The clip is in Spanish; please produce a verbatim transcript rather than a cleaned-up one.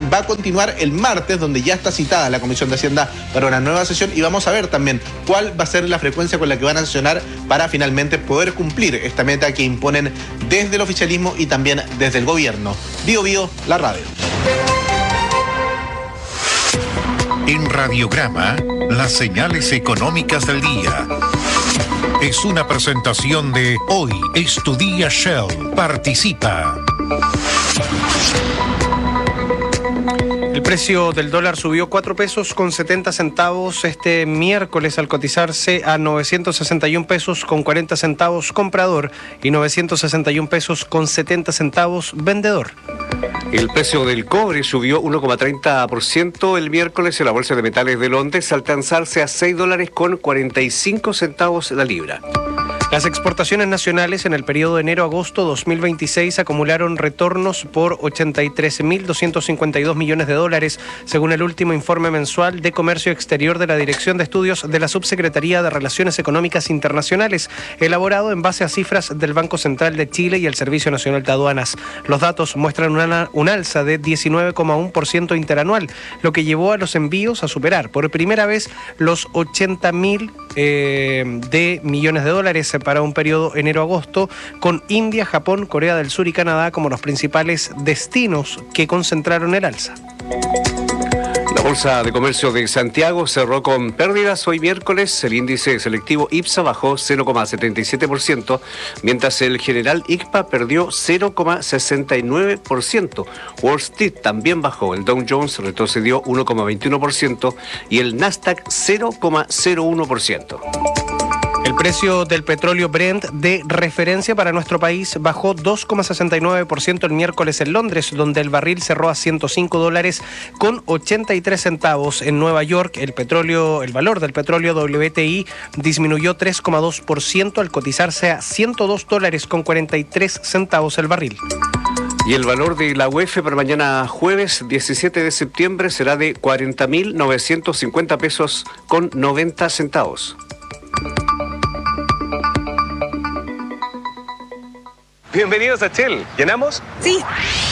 va a continuar el martes, donde ya está citada la Comisión de Hacienda para una nueva sesión, y vamos a ver también cuál va a ser la frecuencia con la que van a sesionar para finalmente poder cumplir esta meta que imponen desde el oficialismo y también desde el gobierno. Bio Bio, la radio. En Radiograma, las señales económicas del día. Es una presentación de Hoy es tu día Shell. Participa. El precio del dólar subió cuatro pesos con setenta centavos este miércoles al cotizarse a novecientos sesenta y un pesos con cuarenta centavos comprador y novecientos sesenta y un pesos con setenta centavos vendedor. El precio del cobre subió uno coma treinta por ciento el miércoles en la Bolsa de Metales de Londres al transarse a seis dólares con cuarenta y cinco centavos la libra. Las exportaciones nacionales en el periodo de enero-agosto dos mil veintiséis acumularon retornos por ochenta y tres mil doscientos cincuenta y dos millones de dólares, según el último informe mensual de Comercio Exterior de la Dirección de Estudios de la Subsecretaría de Relaciones Económicas Internacionales, elaborado en base a cifras del Banco Central de Chile y el Servicio Nacional de Aduanas. Los datos muestran una, un alza de diecinueve coma uno por ciento interanual, lo que llevó a los envíos a superar por primera vez los ochenta mil eh, de millones de dólares para un periodo enero-agosto, con India, Japón, Corea del Sur y Canadá como los principales destinos que concentraron el alza. La Bolsa de Comercio de Santiago cerró con pérdidas hoy miércoles. El índice selectivo IPSA bajó cero coma setenta y siete por ciento, mientras el general I C P A perdió cero coma sesenta y nueve por ciento. Wall Street también bajó. El Dow Jones retrocedió uno coma veintiuno por ciento y el Nasdaq cero coma cero uno por ciento. El precio del petróleo Brent de referencia para nuestro país bajó dos coma sesenta y nueve por ciento el miércoles en Londres, donde el barril cerró a ciento cinco dólares con ochenta y tres centavos. En Nueva York, el petróleo, el valor del petróleo W T I disminuyó tres coma dos por ciento al cotizarse a ciento dos dólares con cuarenta y tres centavos el barril. Y el valor de la U E F para mañana jueves diecisiete de septiembre será de cuarenta mil novecientos cincuenta pesos con noventa centavos. Bienvenidos a Shell. ¿Llenamos? Sí.